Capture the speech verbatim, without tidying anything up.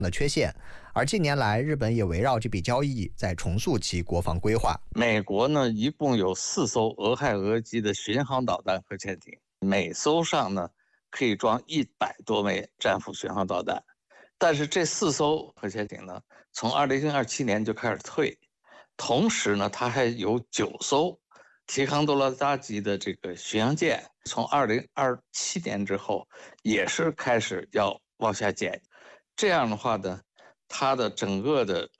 的缺陷，而近年来日本也围绕这笔交易在重塑其国防规划。 美国呢，一共有四艘俄亥俄级的巡航导弹核潜艇，每艘上呢可以装一百多枚战斧巡航导弹。但是这四艘核潜艇呢，从二零二七年就开始退，同时呢，它还有九艘提康多拉扎级的这个巡洋舰，从二零二七年之后也是开始要往下减。这样的话呢，它的整个的